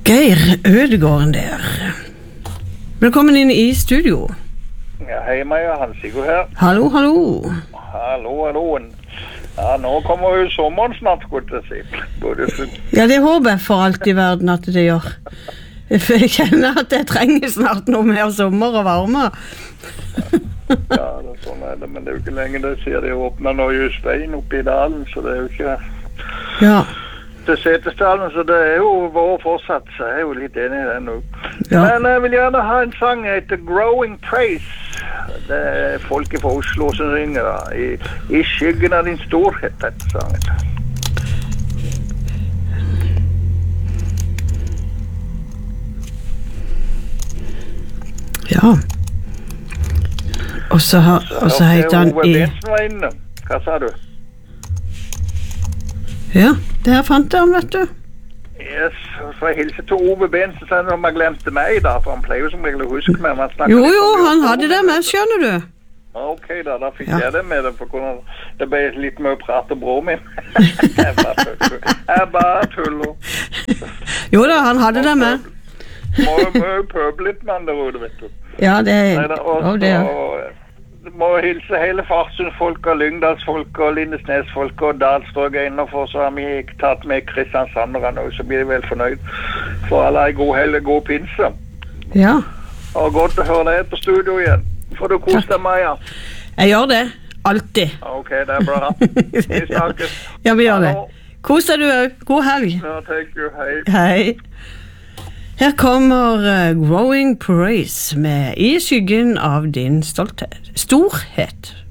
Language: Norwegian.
Geir Ødegården der. Velkommen inn i studio. Ja, hei Maja, Hans Sigurd her. Hallo, hallo. Hallo. Ja, nå kommer jo sommeren snart, godt å si. Ja, det håper jeg for alt i verden at det gjør. For jeg kjenner at jeg trenger snart noe mer sommer og varme. Ja, sånn er det, men det er jo ikke lenge det sier de åpner Norges Veien oppe i dalen, så det er jo ikke... Ja. Til Setesdalen, så det er jo vår fortsatt, så jeg er jo litt enig i det nå. Ja. Men jeg vil gjerne ha en sang etter Growing Praise. Det er folket fra Oslo som synger da. I skyggen av din storhet, dette sangen. Ja. Og så heter han Ove Bensen var inne. Hva sa du? Ja, der fant jeg ham, vet du. Yes, så jeg hilser til Ove Bensen, så han har glemt meg da, for han pleier jo som regel å huske meg. Jo, han hadde det med, skjønner du. Ok da fikk jeg det med det, for det ble litt mye prat om bror min. Jeg bare tuller. Jo da, han hadde det med. Mye pøblet med andre ord, vet du. Ja, det er det. Må hilse hele Farsund-folk og Lyngdalsfolk og Lindesnes-folk og Dalstrøk innenfor, så har vi tatt med Kristiansandere nå, så blir de vel fornøyd. For alle er god helle, god pinse. Ja. Og godt å høre deg på studio igjen. Får du kose deg, Maja? Jeg gjør det. Alltid. Ok, det er bra. Vi snakkes. Ja, vi gjør det. Kos deg du òg. God helg. Ja, thank you. Hei. Hei. Her kommer Growing Praise med I skyggen av din storhet.